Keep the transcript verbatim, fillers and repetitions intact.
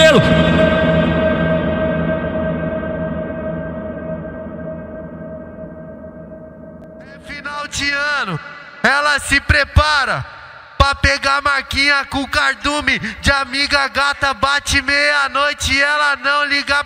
cabelo. É final de ano, ela se prepara pra pegar marquinha com cardume de amiga gata. Bate meia-noite e ela não liga